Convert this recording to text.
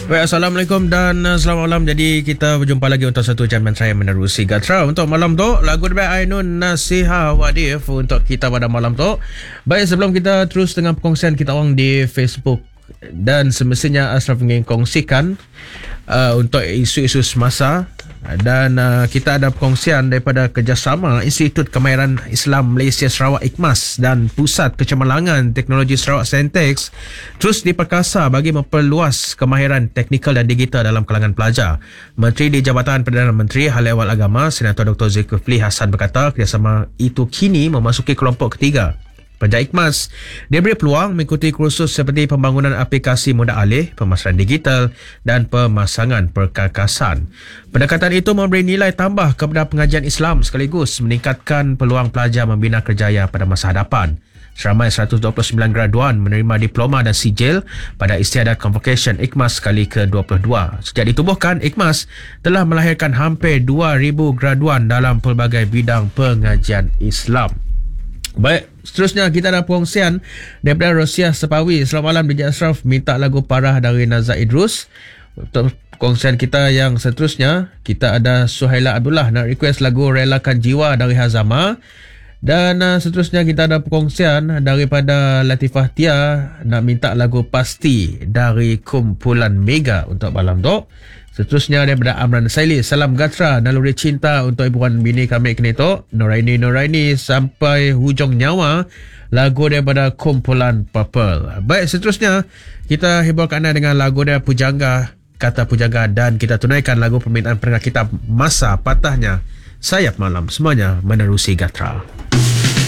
Baik, Assalamualaikum dan selamat malam. Jadi kita berjumpa lagi untuk satu jam saya menerusi Gatra. Untuk malam tu, lagu terbaik Ainun Nasiha Wadif untuk kita pada malam tu. Baik, sebelum kita terus dengan perkongsian kita orang di Facebook, dan semestinya Ashraf ingin kongsikan untuk isu-isu semasa. Dan kita ada perkongsian daripada kerjasama Institut Kemahiran Islam Malaysia Sarawak IKMAS dan Pusat Kecemerlangan Teknologi Sarawak Sentex terus diperkasa bagi memperluas kemahiran teknikal dan digital dalam kalangan pelajar. Menteri di Jabatan Perdana Menteri Hal Ehwal Agama Senator Dr. Zulkifli Hassan berkata kerjasama itu kini memasuki kelompok ketiga. Pelajar IKMAS diberi peluang mengikuti kursus seperti pembangunan aplikasi mudah alih, pemasaran digital dan pemasangan perkakasan. Pendekatan itu memberi nilai tambah kepada pengajian Islam sekaligus meningkatkan peluang pelajar membina kerjaya pada masa hadapan. Seramai 129 graduan menerima diploma dan sijil pada istiadat Convocation IKMAS kali ke-22. Sejak ditubuhkan, IKMAS telah melahirkan hampir 2,000 graduan dalam pelbagai bidang pengajian Islam. Baik, seterusnya kita ada perkongsian daripada Rosiah Sepawi. Selamat malam DJ Ashraf, minta lagu Parah dari Nazar Idrus. Untuk perkongsian kita yang seterusnya, kita ada Suhaila Abdullah nak request lagu Relakan Jiwa dari Hazama. Dan seterusnya kita ada perkongsian daripada Latifah Tia nak minta lagu Pasti dari Kumpulan Mega untuk malam tu. Seterusnya daripada Amran Saili, Salam Gatra, Naluri Cinta untuk ibuan bini kami Kenetok, Noraini sampai hujung nyawa, lagu daripada Kumpulan Purple. Baik, seterusnya kita hiburkan anda dengan lagu dari Pujangga, Kata Pujangga, dan kita tunaikan lagu permintaan pendengar kita Masa Patahnya Sayap Malam. Semuanya menerusi Gatra.